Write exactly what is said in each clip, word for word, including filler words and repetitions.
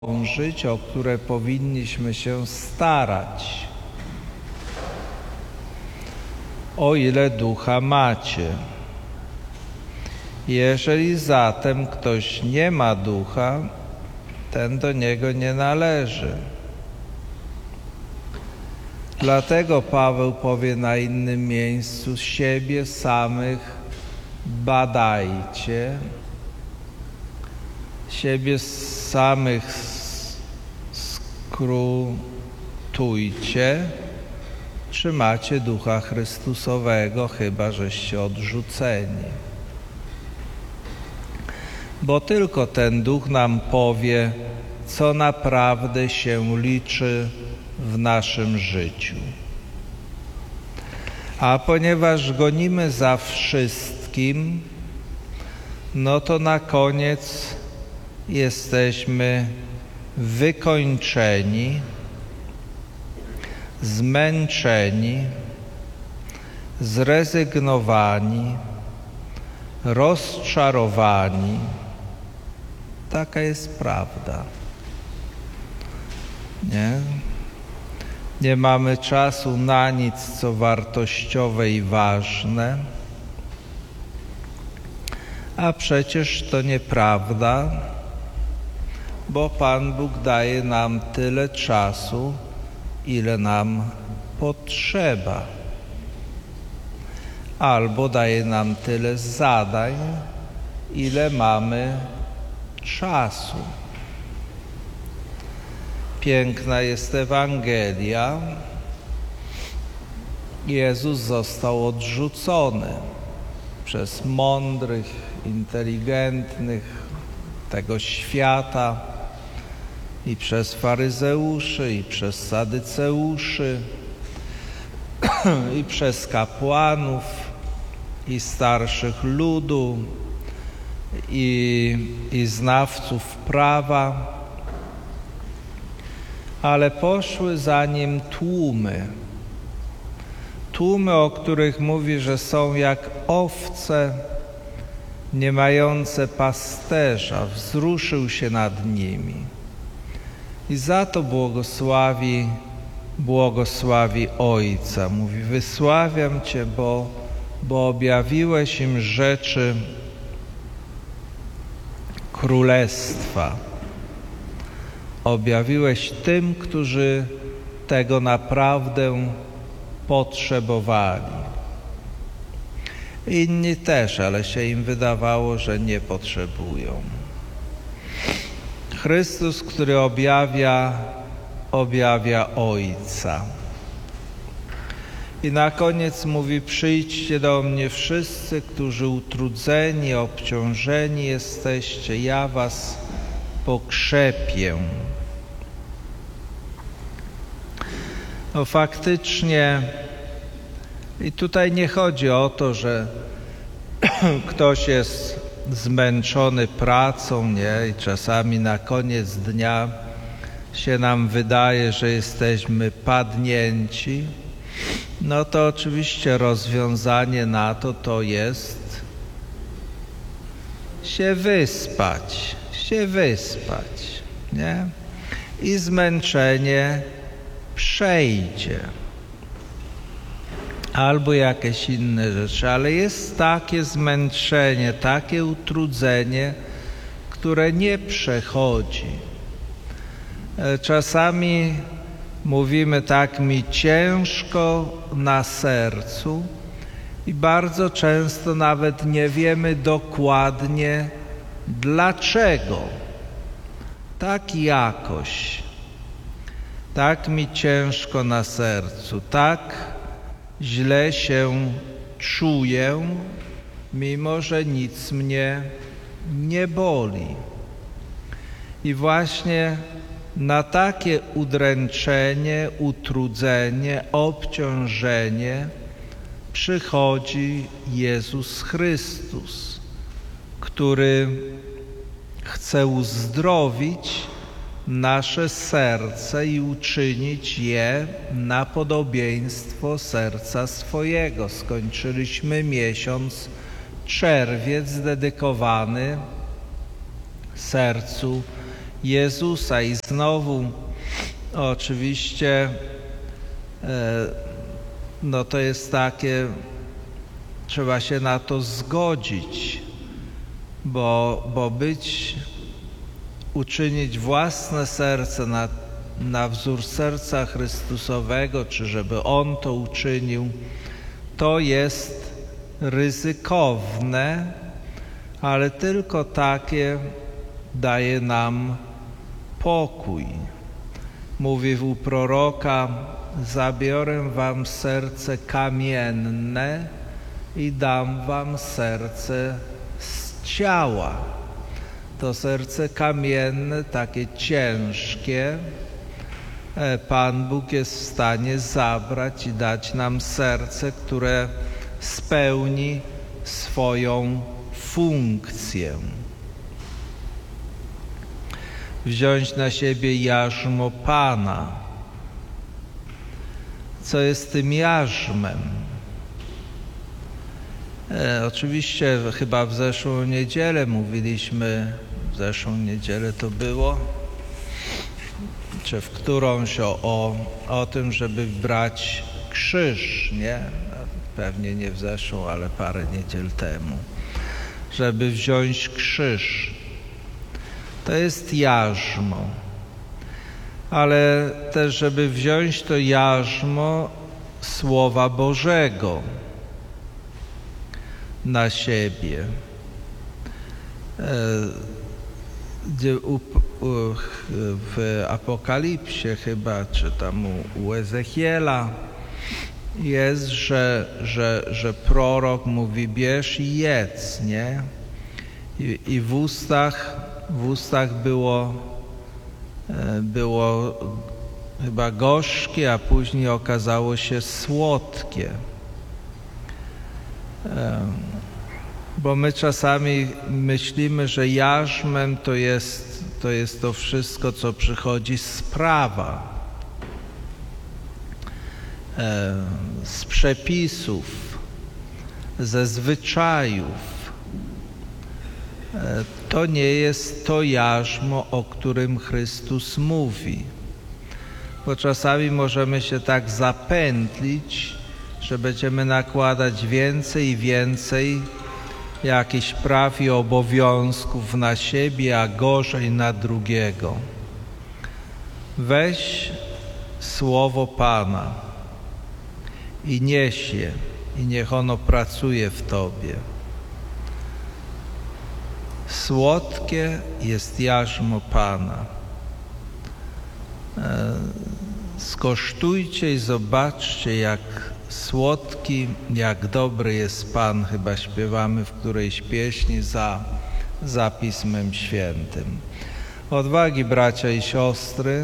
dążyć, o które powinniśmy się starać. O ile ducha macie. Jeżeli zatem ktoś nie ma ducha, ten do niego nie należy. Dlatego Paweł powie na innym miejscu: siebie samych badajcie, siebie samych skrutujcie, czy macie ducha Chrystusowego, chyba żeście odrzuceni. Bo tylko ten duch nam powie, co naprawdę się liczy w naszym życiu. A ponieważ gonimy za wszystkim, no to na koniec jesteśmy wykończeni, zmęczeni, zrezygnowani, rozczarowani. Taka jest prawda. Nie? Nie mamy czasu na nic, co wartościowe i ważne. A przecież to nieprawda, bo Pan Bóg daje nam tyle czasu, ile nam potrzeba. Albo daje nam tyle zadań, ile mamy czasu. Piękna jest Ewangelia. Jezus został odrzucony przez mądrych, inteligentnych tego świata i przez faryzeuszy, i przez sadyceuszy, i przez kapłanów, i starszych ludu, i, i znawców prawa. Ale poszły za nim tłumy. Tłumy, o których mówi, że są jak owce nie mające pasterza. Wzruszył się nad nimi. I za to błogosławi, błogosławi Ojca. Mówi: wysławiam Cię, bo, bo objawiłeś im rzeczy królestwa. Objawiłeś tym, którzy tego naprawdę potrzebowali. Inni też, ale się im wydawało, że nie potrzebują. Chrystus, który objawia, objawia Ojca. I na koniec mówi: przyjdźcie do mnie wszyscy, którzy utrudzeni, obciążeni jesteście, ja was pokrzepię. No faktycznie, i tutaj nie chodzi o to, że ktoś jest zmęczony pracą, nie? I czasami na koniec dnia się nam wydaje, że jesteśmy padnięci. No to oczywiście rozwiązanie na to to jest się wyspać, się wyspać, nie? I zmęczenie przejdzie. Albo jakieś inne rzeczy, ale jest takie zmęczenie, takie utrudzenie, które nie przechodzi. Czasami mówimy: tak mi ciężko na sercu, i bardzo często nawet nie wiemy dokładnie dlaczego. Tak jakoś. Tak mi ciężko na sercu, tak źle się czuję, mimo że nic mnie nie boli. I właśnie na takie udręczenie, utrudzenie, obciążenie przychodzi Jezus Chrystus, który chce uzdrowić nasze serce i uczynić je na podobieństwo serca swojego. Skończyliśmy miesiąc czerwiec dedykowany sercu Jezusa. I znowu oczywiście no to jest takie, trzeba się na to zgodzić, bo, bo być, uczynić własne serce na, na wzór serca Chrystusowego, czy żeby On to uczynił, to jest ryzykowne, ale tylko takie daje nam pokój. Mówi u proroka: zabiorę wam serce kamienne i dam wam serce z ciała. To serce kamienne, takie ciężkie, Pan Bóg jest w stanie zabrać i dać nam serce, które spełni swoją funkcję. Wziąć na siebie jarzmo Pana. Co jest tym jarzmem? E, oczywiście chyba w zeszłą niedzielę mówiliśmy, w zeszłą niedzielę to było, czy w którąś o, o, o tym, żeby brać krzyż, nie? Pewnie nie w zeszłą, ale parę niedziel temu. Żeby wziąć krzyż. To jest jarzmo. Ale też, żeby wziąć to jarzmo Słowa Bożego na siebie. W Apokalipsie chyba, czy tam u Ezechiela jest, że, że, że prorok mówi: bierz i jedz, nie? I, i w ustach, w ustach było, było chyba gorzkie, a później okazało się słodkie. Bo my czasami myślimy, że jarzmem to jest, to jest to wszystko, co przychodzi z prawa, z przepisów, ze zwyczajów. To nie jest to jarzmo, o którym Chrystus mówi. Bo czasami możemy się tak zapętlić, że będziemy nakładać więcej i więcej jakichś praw i obowiązków na siebie, a gorzej na drugiego. Weź Słowo Pana i nieś je, i niech ono pracuje w tobie. Słodkie jest jarzmo Pana. Skosztujcie i zobaczcie, jak słodki, jak dobry jest Pan, chyba śpiewamy w którejś pieśni za, za Pismem Świętym. Odwagi, bracia i siostry.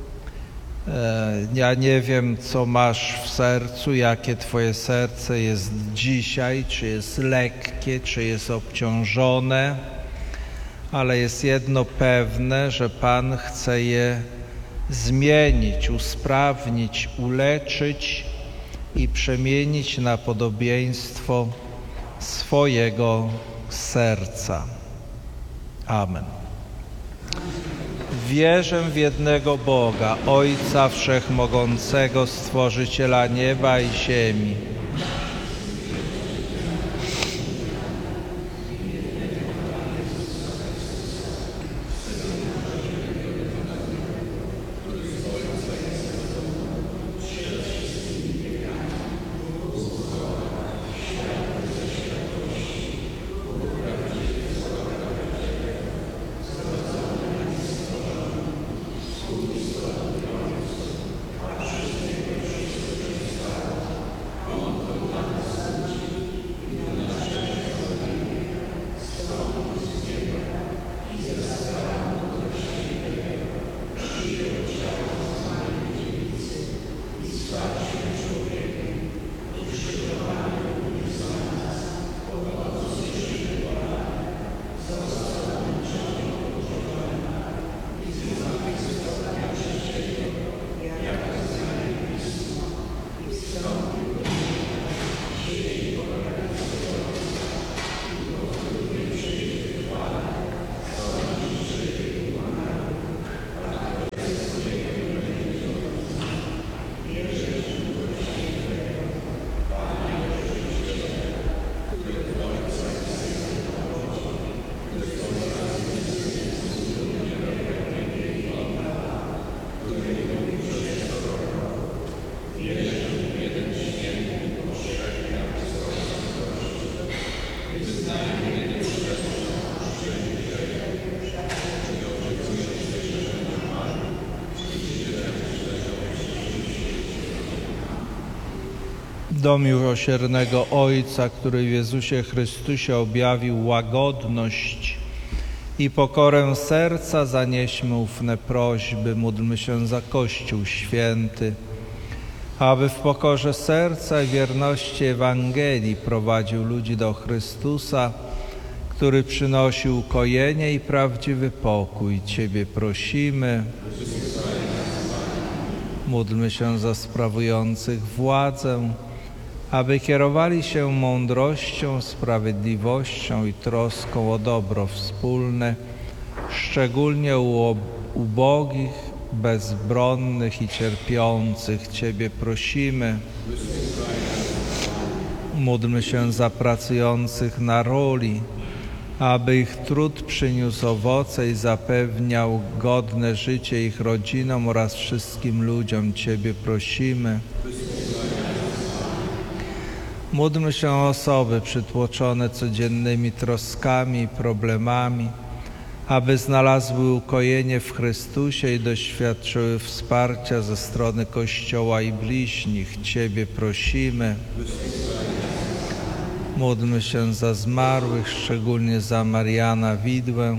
Ja nie wiem, co masz w sercu, jakie twoje serce jest dzisiaj, czy jest lekkie, czy jest obciążone, ale jest jedno pewne, że Pan chce je zmienić, usprawnić, uleczyć i przemienić na podobieństwo swojego serca. Amen. Wierzę w jednego Boga, Ojca Wszechmogącego, Stworzyciela nieba i ziemi, do miłosiernego Ojca, który w Jezusie Chrystusie objawił łagodność i pokorę serca, zanieśmy ufne prośby, módlmy się za Kościół Święty, aby w pokorze serca i wierności Ewangelii prowadził ludzi do Chrystusa, który przynosi ukojenie i prawdziwy pokój. Ciebie prosimy. Módlmy się za sprawujących władzę, aby kierowali się mądrością, sprawiedliwością i troską o dobro wspólne, szczególnie u ubogich, bezbronnych i cierpiących. Ciebie prosimy. Módlmy się za pracujących na roli, aby ich trud przyniósł owoce i zapewniał godne życie ich rodzinom oraz wszystkim ludziom. Ciebie prosimy. Módlmy się o osoby przytłoczone codziennymi troskami i problemami, aby znalazły ukojenie w Chrystusie i doświadczyły wsparcia ze strony Kościoła i bliźnich. Ciebie prosimy. Módlmy się za zmarłych, szczególnie za Mariana Widłę,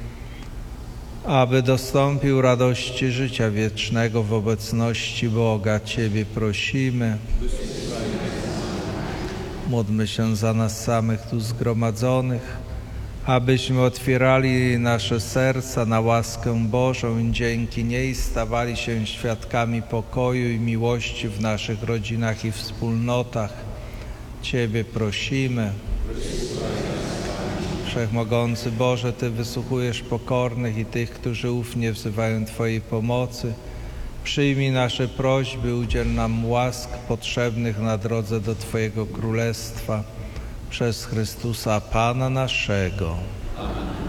aby dostąpił radości życia wiecznego w obecności Boga. Ciebie prosimy. Módlmy się za nas samych tu zgromadzonych, abyśmy otwierali nasze serca na łaskę Bożą i dzięki niej stawali się świadkami pokoju i miłości w naszych rodzinach i wspólnotach. Ciebie prosimy. Wszechmogący Boże, Ty wysłuchujesz pokornych i tych, którzy ufnie wzywają Twojej pomocy. Przyjmij nasze prośby, udziel nam łask potrzebnych na drodze do Twojego Królestwa przez Chrystusa Pana naszego. Amen.